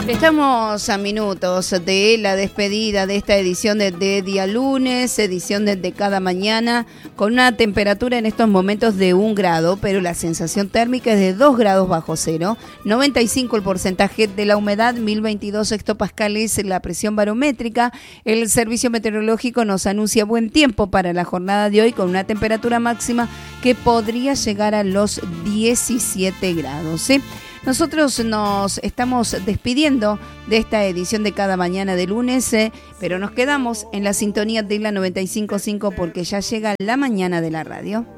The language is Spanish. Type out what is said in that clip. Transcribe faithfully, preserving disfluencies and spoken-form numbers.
Estamos a minutos de la despedida de esta edición de, de día lunes, edición de, de cada mañana, con una temperatura en estos momentos de un grado, pero la sensación térmica es de dos grados bajo cero, noventa y cinco el porcentaje de la humedad, mil veintidós hectopascales la presión barométrica. El servicio meteorológico nos anuncia buen tiempo para la jornada de hoy, con una temperatura máxima que podría llegar a los diecisiete grados, ¿sí? Nosotros nos estamos despidiendo de esta edición de cada mañana de lunes, eh, pero nos quedamos en la sintonía de la noventa y cinco punto cinco porque ya llega la mañana de la radio.